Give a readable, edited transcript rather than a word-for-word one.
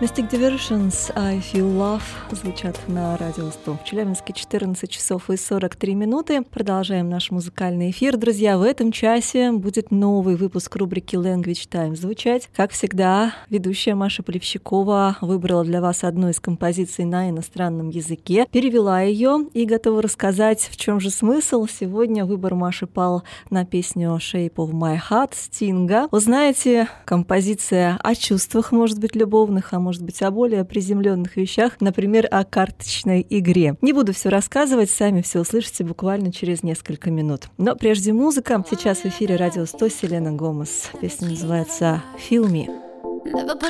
Mystic Diversions, I Feel Love звучат на Радио 100. В Челябинске 14 часов и 43 минуты. Продолжаем наш музыкальный эфир. Друзья, в этом часе будет новый выпуск рубрики Language Time звучать. Как всегда, ведущая Маша Полевщикова выбрала для вас одну из композиций на иностранном языке, перевела ее и готова рассказать, в чем же смысл. Сегодня выбор Маши пал на песню Shape of My Heart Стинга. Узнаете, композиция о чувствах, может быть, любовных, а может быть, о более приземленных вещах, например, о карточной игре. Не буду все рассказывать, сами все услышите буквально через несколько минут. Но прежде музыка. Сейчас в эфире Радио 100 Селена Гомес. Песня называется «Feel Me». Never put